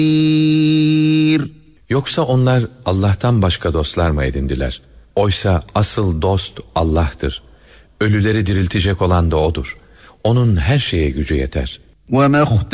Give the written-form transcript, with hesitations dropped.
Yoksa onlar Allah'tan başka dostlar mı edindiler? Oysa asıl dost Allah'tır. Ölüleri diriltecek olan da O'dur. Onun her şeye gücü yeter.